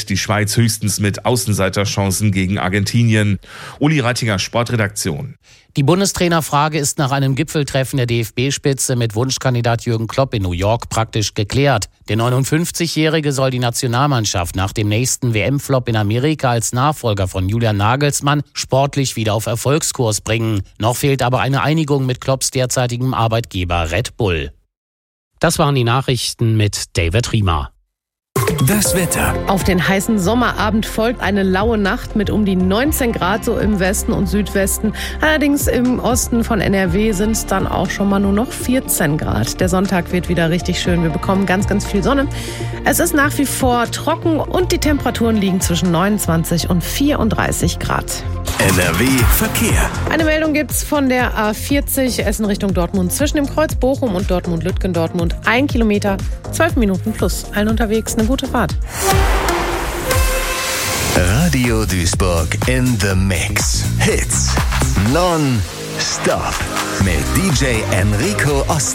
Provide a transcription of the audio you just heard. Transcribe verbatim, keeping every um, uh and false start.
verliert die Schweiz höchstens mit Außenseiterchancen gegen Argentinien. Uli Reitinger, Sportredaktion. Die Bundestrainerfrage ist nach einem Gipfeltreffen der D F B-Spitze mit Wunschkandidat Jürgen Klopp in New York praktisch geklärt. Der neunundfünfzigjährige soll die Nationalmannschaft nach dem nächsten W M-Flop in Amerika als Nachfolger von Julian Nagelsmann sportlich wieder auf Erfolgskurs bringen. Noch fehlt aber eine Einigung mit Klopps derzeitigem Arbeitgeber Red Bull. Das waren die Nachrichten mit David Riemer. Das Wetter. Auf den heißen Sommerabend folgt eine laue Nacht mit um die neunzehn Grad so im Westen und Südwesten. Allerdings im Osten von N R W sind es dann auch schon mal nur noch vierzehn Grad. Der Sonntag wird wieder richtig schön. Wir bekommen ganz, ganz viel Sonne. Es ist nach wie vor trocken und die Temperaturen liegen zwischen neunundzwanzig und vierunddreißig Grad. N R W Verkehr. Eine Meldung gibt's von der A vierzig Essen Richtung Dortmund zwischen dem Kreuz Bochum und Dortmund-Lütgendortmund. Ein Kilometer, zwölf Minuten plus. Allen unterwegs eine gute Fahrt. Radio Duisburg in the Mix. Hits non-stop mit D J Enrico Osten.